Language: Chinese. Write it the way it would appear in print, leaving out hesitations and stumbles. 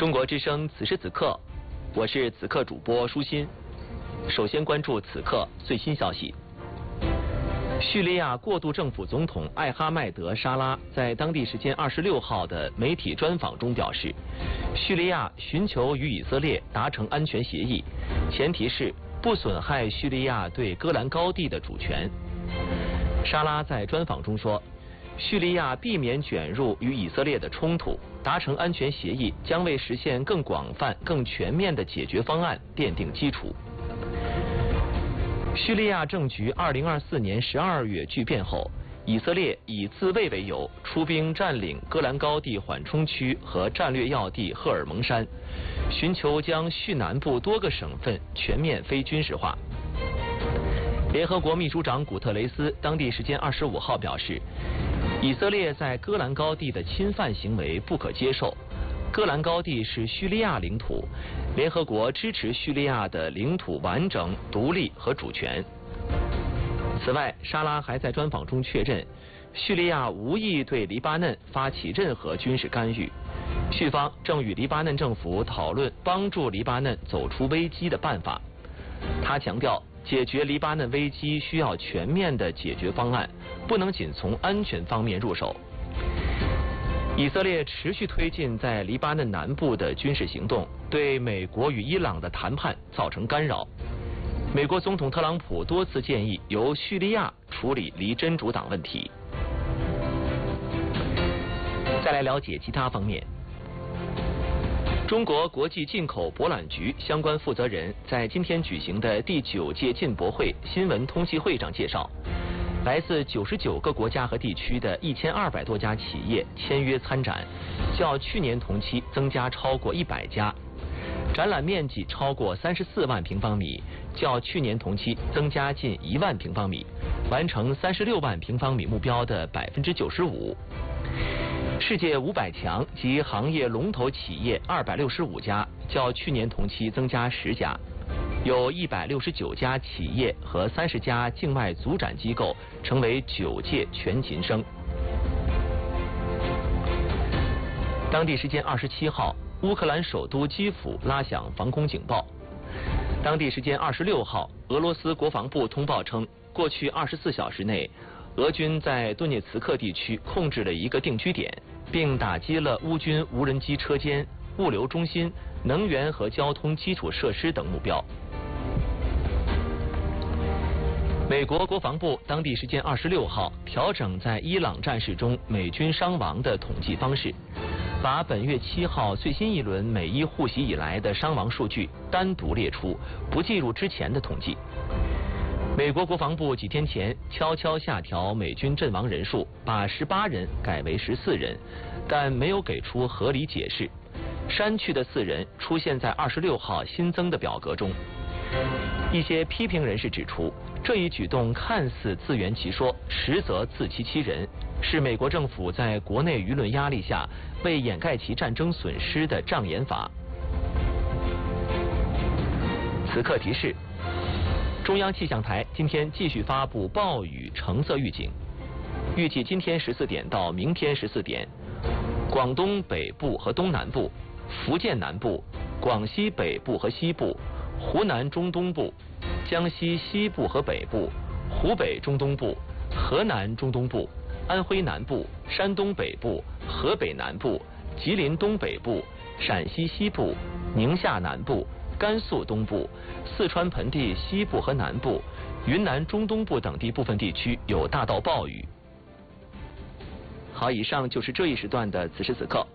中国之声此时此刻，我是此刻主播舒心。首先关注此刻最新消息。叙利亚过渡政府总统艾哈迈德·沙拉在当地时间26号的媒体专访中表示，叙利亚寻求与以色列达成安全协议，前提是不损害叙利亚对戈兰高地的主权。沙拉在专访中说，叙利亚避免卷入与以色列的冲突，达成安全协议将为实现更广泛、更全面的解决方案奠定基础。叙利亚政局2024年12月剧变后，以色列以自卫为由出兵占领戈兰高地缓冲区和战略要地赫尔蒙山，寻求将叙南部多个省份全面非军事化。联合国秘书长古特雷斯当地时间25号表示，以色列在戈兰高地的侵犯行为不可接受。戈兰高地是叙利亚领土，联合国支持叙利亚的领土完整、独立和主权。此外，沙拉还在专访中确认，叙利亚无意对黎巴嫩发起任何军事干预，叙方正与黎巴嫩政府讨论帮助黎巴嫩走出危机的办法。他强调，解决黎巴嫩危机需要全面的解决方案，不能仅从安全方面入手。以色列持续推进在黎巴嫩南部的军事行动，对美国与伊朗的谈判造成干扰。美国总统特朗普多次建议由叙利亚处理离真主党问题。再来了解其他方面。中国国际进口博览局相关负责人在今天举行的第9届进博会新闻通气会上介绍，来自99个国家和地区的1200多家企业签约参展，较去年同期增加超过100家，展览面积超过34万平方米，较去年同期增加近1万平方米，完成36万平方米目标的95%。世界500强及行业龙头企业265家，较去年同期增加10家，有169家企业和30家境外组展机构成为9届全勤生。当地时间27号，乌克兰首都基辅拉响防空警报。当地时间26号，俄罗斯国防部通报称，过去24小时内，俄军在顿涅茨克地区控制了一个定居点，并打击了乌军无人机车间、物流中心、能源和交通基础设施等目标。美国国防部当地时间26号调整在伊朗战事中美军伤亡的统计方式，把本月7号最新一轮美伊互袭以来的伤亡数据单独列出，不计入之前的统计。美国国防部几天前悄悄下调美军阵亡人数，把18人改为14人，但没有给出合理解释。删去的4人出现在26号新增的表格中。一些批评人士指出，这一举动看似自圆其说，实则自欺欺人，是美国政府在国内舆论压力下为掩盖其战争损失的障眼法。此刻提示：中央气象台今天继续发布暴雨橙色预警，预计今天14点到明天14点，广东北部和东南部、福建南部、广西北部和西部、湖南中东部、江西西部和北部、湖北中东部、河南中东部、安徽南部、山东北部、河北南部、吉林东北部、陕西西部、宁夏南部、甘肃东部、四川盆地西部和南部、云南中东部等地部分地区有大到暴雨。好，以上就是这一时段的此时此刻。